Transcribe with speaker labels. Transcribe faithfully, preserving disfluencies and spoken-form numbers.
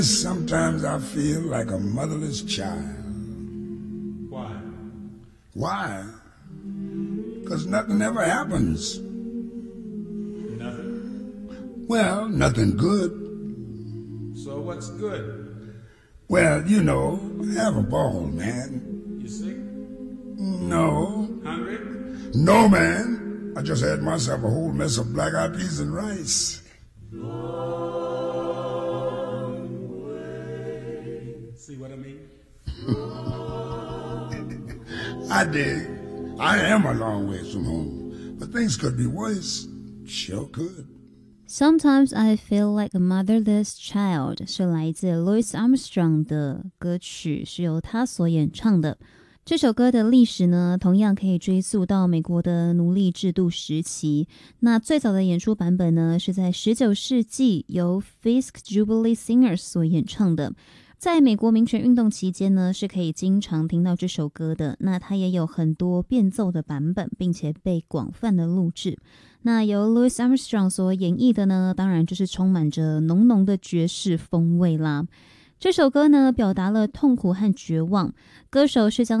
Speaker 1: Sometimes I feel like a motherless child.
Speaker 2: Why?
Speaker 1: Why? Because nothing ever happens.
Speaker 2: Nothing?
Speaker 1: Well, nothing good.
Speaker 2: So what's good?
Speaker 1: Well, you know, have a ball, man.
Speaker 2: You sick?
Speaker 1: No.
Speaker 2: Hungry?
Speaker 1: No, man. I just had myself a whole mess of black-eyed peas and rice.
Speaker 2: See what I mean?
Speaker 1: I dig. I am a long ways from home, but things could be worse. Sure could.
Speaker 3: Sometimes I feel like a motherless child 是来自 Louis Armstrong 的歌曲，是由他所演唱的。这首歌的历史呢，同样可以追溯到美国的奴隶制度时期。那最早的演出版本呢，是在十九世纪由 Fisk Jubilee Singers 所演唱的。在美国民权运动期间呢，是可以经常听到这首歌的。那它也有很多变奏的版本，并且被广泛的录制。那由 Louis Armstrong 所演绎的呢，当然就是充满着浓浓的爵士风味啦。这首歌呢，表达了痛苦和绝望。歌手是将